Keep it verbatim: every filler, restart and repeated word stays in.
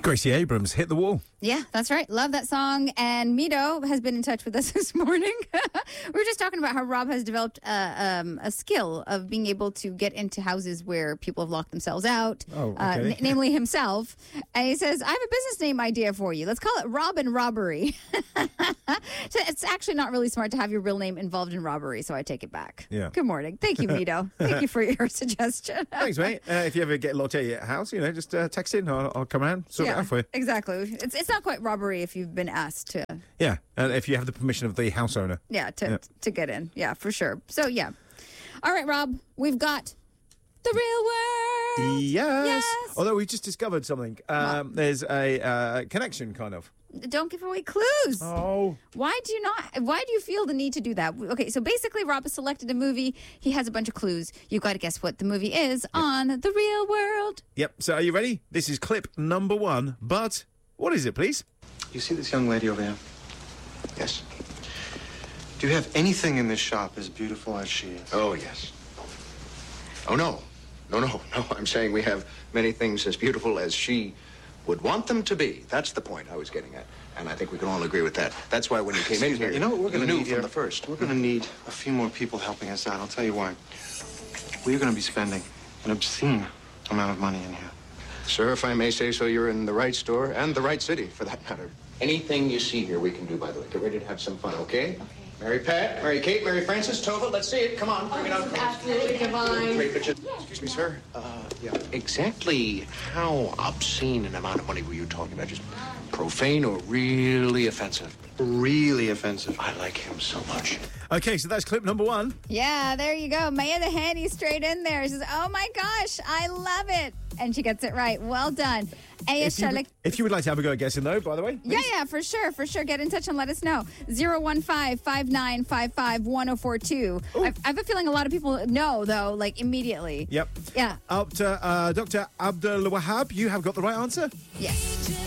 Gracie Abrams hit the wall. Yeah, that's right. Love that song. And Mito has been in touch with us this morning. We were just talking about how Rob has developed a, um, a skill of being able to get into houses where people have locked themselves out, Oh, okay. uh, n- namely himself. And he says, I have a business name idea for you. Let's call it Rob and Robbery. So it's actually not really smart to have your real name involved in robbery, so I take it back. Yeah. Good morning. Thank you, Mito. Thank you for your suggestion. Thanks, mate. Uh, if you ever get locked out of your house, you know, just uh, text in. I'll, I'll come around, sort it out for you. Exactly. It's it's not quite robbery if you've been asked to. Yeah, and if you have the permission of the house owner. Yeah, to Yeah. to get in. Yeah, for sure. So yeah. All right, Rob, we've got the real world. Yes. Yes. Although we just discovered something. Um, there's a uh, connection, kind of. Don't give away clues. Oh. Why do you not? Why do you feel the need to do that? Okay, so basically, Rob has selected a movie. He has a bunch of clues. You've got to guess what the movie is on the real world. Yep. So are you ready? This is clip number one. But what is it, please? You see this young lady over there? Yes. Do you have anything in this shop as beautiful as she is? Oh, yes. Oh, no. No, no, no. I'm saying we have many things as beautiful as she would want them to be. That's the point I was getting at. And I think we can all agree with that. That's why when you came in Excuse me, here, you know what we're going to knew need from here? the first. We're going to need a few more people helping us out. I'll tell you why. We're going to be spending an obscene amount of money in here. Sir, if I may say so, you're in the right store and the right city, for that matter. Anything you see here, we can do, by the way. Get ready to have some fun, okay? Okay. Mary Pat, Mary Kate, Mary Frances, Tova, let's see it. Come on, bring it out. Absolutely divine. Great picture. Excuse me, sir. Uh, yeah. Exactly how obscene an amount of money were you talking about? Just profane or really offensive? Really offensive. I like him so much. Okay, so that's clip number one. Yeah, there you go. Maya the Handy straight in there. She says, oh my gosh, I love it. And she gets it right. Well done. If you, Ayesha, if you would like to have a go at guessing, though, by the way. yeah, yeah, for sure, for sure. Get in touch and let us know. zero one five, five nine five five, one oh four two. I I have a feeling a lot of people know, though, like immediately. Yep. Yeah. Up to uh, Doctor Abdul Wahab, you have got the right answer. Yes.